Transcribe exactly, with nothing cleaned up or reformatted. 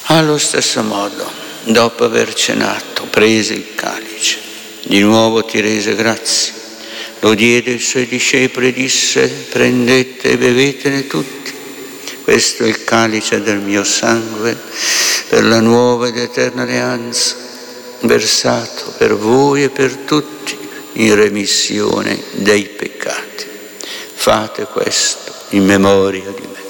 Allo stesso modo, dopo aver cenato, prese il calice, di nuovo ti rese grazie, lo diede ai suoi discepoli e disse: prendete e bevetene tutti. Questo è il calice del mio sangue per la nuova ed eterna alleanza, versato per voi e per tutti in remissione dei peccati. Fate questo in memoria di me.